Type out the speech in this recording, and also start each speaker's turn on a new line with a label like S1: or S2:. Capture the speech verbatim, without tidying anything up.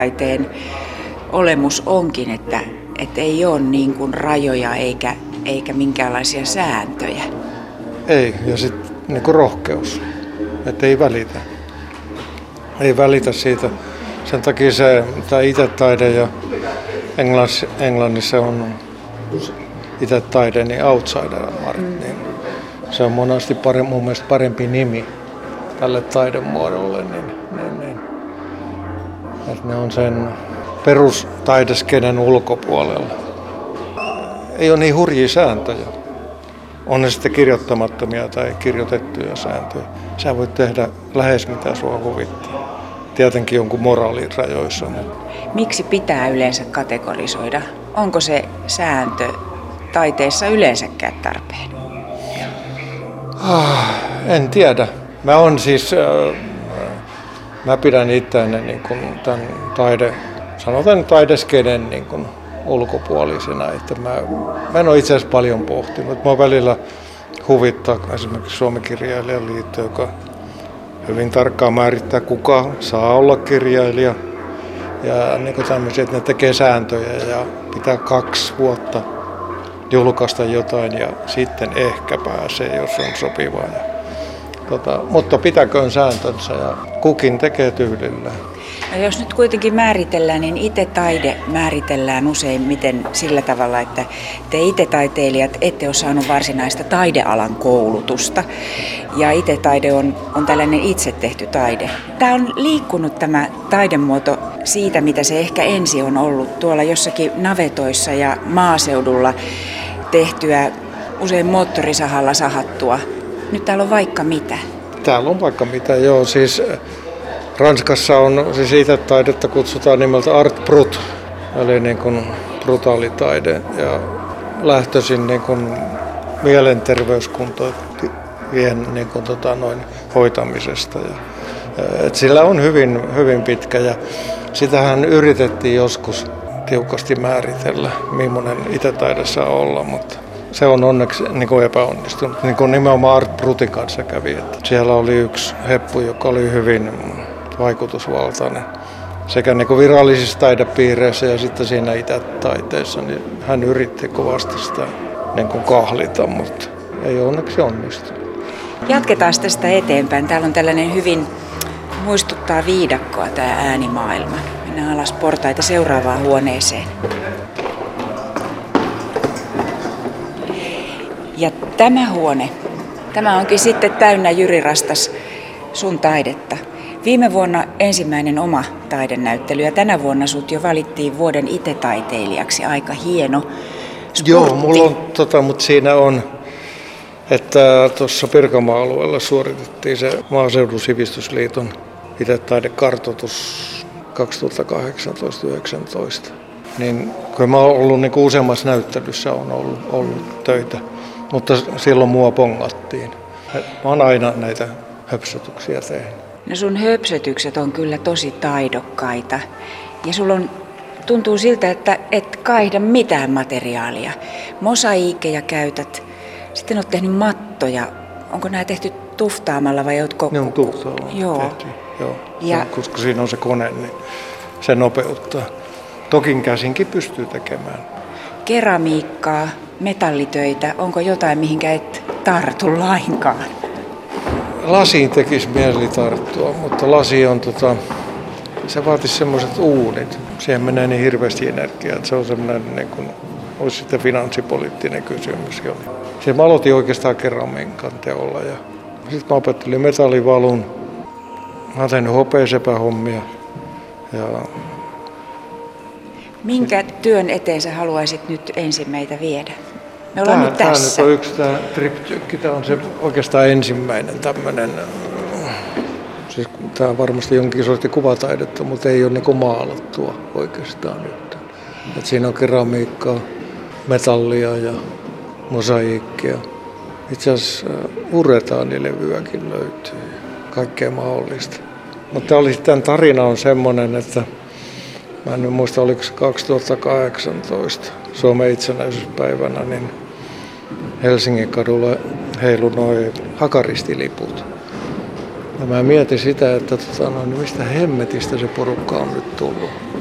S1: Taiteen olemus onkin, että, että ei ole niin kuin rajoja eikä, eikä minkäänlaisia sääntöjä.
S2: Ei, ja sitten niin kuin rohkeus, että ei välitä. Ei välitä siitä. Sen takia se, tämä itetaide ja Englannissa, Englannissa on itetaide, niin outsider art, mm. niin se on monesti pare, mun mielestä parempi nimi tälle taidemuodolle. Niin, niin, niin. Että ne on sen perustaideskenen ulkopuolella. Ei ole niin hurjia sääntöjä. On ne sitten kirjoittamattomia tai kirjoitettuja sääntöjä. Sä voit tehdä lähes mitä sua huvittaa. Tietenkin jonkun moraalin rajoissa.
S1: Miksi pitää yleensä kategorisoida? Onko se sääntö taiteessa yleensäkään tarpeen?
S2: Ah, en tiedä. Mä on siis, äh, mä pidän itseäni niin kuin tämän taide, sanotaan taideskenen niin kuin ulkopuolisena. Että mä, mä en ole itse asiassa paljon pohtinut. Mä välillä huvittaa esimerkiksi Suomen kirjailijaliitto, joka hyvin tarkkaan määrittää, kuka saa olla kirjailija. Ja niin kuin tämmöisiä, että ne tekee sääntöjä ja pitää kaksi vuotta julkaista jotain ja sitten ehkä pääsee, jos on sopivaa. Ja, tota, mutta pitäköön sääntönsä ja kukin tekee tyylillään.
S1: No jos nyt kuitenkin määritellään, niin itse taide määritellään useimmiten sillä tavalla, että te itse taiteilijat ette ole saanut varsinaista taidealan koulutusta. Ja itse taide on, on tällainen itse tehty taide. Tämä on liikkunut tämä taidemuoto siitä, mitä se ehkä ensi on ollut tuolla jossakin navetoissa ja maaseudulla tehtyä, usein moottorisahalla sahattua. Nyt täällä on vaikka mitä.
S2: Täällä on vaikka mitä, joo. Siis Ranskassa on, siis itetaidetta kutsutaan nimeltä art brut, eli niin kuin brutaalitaide ja lähtöisin niin kuin mielenterveyskuntojen niin kuin tota noin hoitamisesta. Ja, et sillä on hyvin, hyvin pitkä ja sitähän yritettiin joskus tiukasti määritellä, millainen itetaide saa olla, mutta se on onneksi niin kuin epäonnistunut. Niin kuin nimenomaan art brutin kanssa kävi. Että siellä oli yksi heppu, joka oli hyvin vaikutusvaltainen sekä niin kuin virallisissa taidepiireissä ja sitten siinä itetaiteessa, niin hän yritti kovasti sitä niin kuin kahlita, mutta ei onneksi onnistu.
S1: Jatketaan tästä eteenpäin. Täällä on tällainen hyvin muistuttaa viidakkoa tämä äänimaailma. Mennään alas portaita seuraavaan huoneeseen. Ja tämä huone, tämä onkin sitten täynnä Jyri Rastas sun taidetta. Viime vuonna ensimmäinen oma taidenäyttely ja tänä vuonna sut jo valittiin vuoden itetaiteilijaksi. Aika hieno sportti.
S2: Joo, mulla on, tota, mutta siinä on, että tuossa Pirkanmaa-alueella suoritettiin se Maaseudun sivistysliiton itetaidekartoitus kaksituhattakahdeksantoista yhdeksäntoista. Niin kyllä mä oon ollut niin kuin useammassa näyttelyssä on ollut, ollut töitä, mutta silloin mua pongattiin. Mä oon aina näitä höpsötyksiä tehnyt.
S1: No sun höpsötykset on kyllä tosi taidokkaita ja sulla on, tuntuu siltä, että et kaihda mitään materiaalia. Mosaiikkeja käytät, sitten oot tehnyt mattoja. Onko nämä tehty tuftaamalla vai ootko?
S2: Ne on tuftaamalla
S1: Joo.
S2: tehty, joo.
S1: Ja
S2: koska siinä on se kone, niin se nopeuttaa. Tokin käsinkin pystyy tekemään.
S1: Keramiikkaa, metallitöitä, onko jotain mihinkä et tartu lainkaan?
S2: Lasiin tekisi mieli tarttua, mutta lasi on, tota, se vaatisi semmoiset uunit. Siihen menee niin hirveästi energiaa, että se on semmoinen, niin kuin, olisi sitten finanssipoliittinen kysymys. Siinä mä aloitin oikeastaan keramiikan teolla ja sitten mä opettelin metallivalun. Mä oon tehnyt hopeasepähommia. Ja
S1: minkä työn eteen sä haluaisit nyt ensin meitä viedä? Me ollaan
S2: Tämä,
S1: nyt
S2: tämä
S1: tässä.
S2: nyt on yksi tämä triptykki. Tämä on se oikeastaan ensimmäinen tämmöinen. Siis tämä on varmasti jonkin sortin kuvataidetta, mutta ei ole niin maalattua oikeastaan nyt. Et siinä on keramiikkaa, metallia ja mosaiikkia. Itse asiassa uretaanilevyäkin löytyy. Kaikkea mahdollista. Mutta tämän tarina on semmoinen, että mä en muista, oliko se kaksituhattakahdeksantoista Suomen itsenäisyyspäivänä, niin Helsingin kadulla heilu noin hakaristiliput. Ja mä mietin sitä, että tota, no, mistä hemmetistä se porukka on nyt tullut.